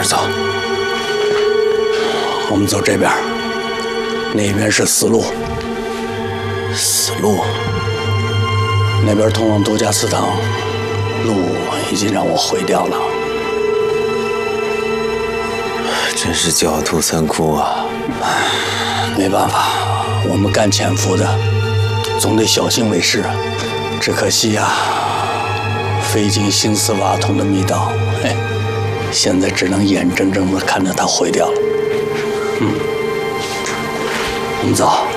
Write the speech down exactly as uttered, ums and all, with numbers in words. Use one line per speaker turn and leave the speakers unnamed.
儿走？
我们走这边，那边是死路。
死路？
那边通往度假祠堂，路已经让我毁掉了。
真是狡兔三窟啊！
没办法，我们干潜伏的，总得小心为是。只可惜呀、啊，费尽心思挖通的密道，嘿，现在只能眼睁睁地看着它毁掉了。嗯，我们走。